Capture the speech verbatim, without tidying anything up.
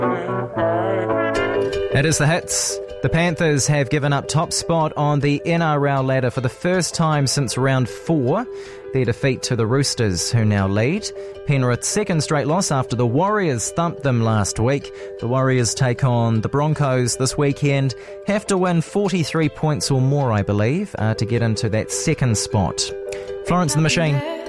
It is the hits. The Panthers have given up top spot on the N R L ladder for the first time since round four. Their defeat to the Roosters, who now lead. Penrith's second straight loss after the Warriors thumped them last week. The Warriors take on the Broncos this weekend. Have to win forty-three points or more, I believe, uh, to get into that second spot. Florence and the Machine.